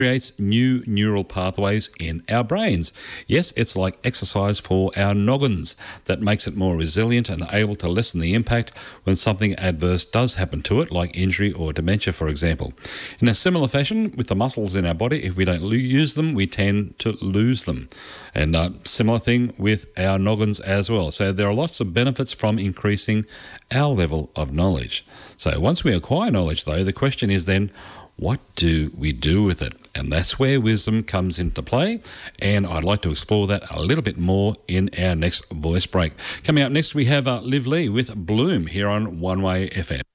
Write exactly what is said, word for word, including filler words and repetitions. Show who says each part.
Speaker 1: creates new neural pathways in our brains. Yes, it's like exercise for our noggins that makes it more resilient and able to lessen the impact when something adverse does happen to it, like injury or dementia, for example. In a similar fashion, with the muscles in our body, if we don't lo- use them, we tend to lose them. And uh, similar thing with our noggins as well. So there are lots of benefits from increasing our level of knowledge. So once we acquire knowledge, though, the question is then, what do we do with it? And that's where wisdom comes into play. And I'd like to explore that a little bit more in our next voice break. Coming up next, we have uh, Liv Lee with Bloom here on One Way F M.